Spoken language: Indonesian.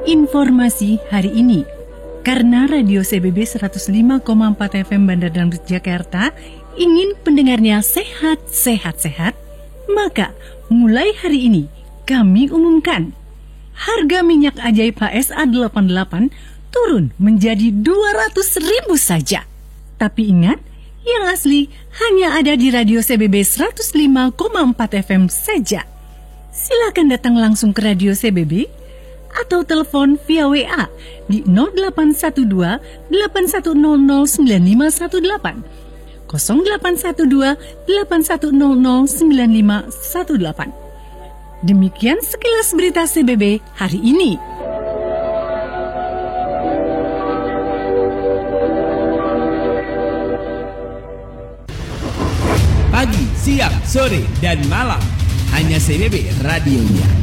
Informasi hari ini. Karena Radio CBB 105,4 FM Bandar dan Jakarta ingin pendengarnya sehat, maka mulai hari ini kami umumkan harga minyak ajaib HSA 88 turun menjadi 200.000 saja. Tapi ingat, yang asli hanya ada di Radio CBB 105,4 FM saja. Silakan datang langsung ke Radio CBB atau telepon via WA di 0812 8100 9518 0812 8100 9518. Demikian sekilas berita CBB hari ini. Pagi, siang, sore, dan malam hanya CBB radionya.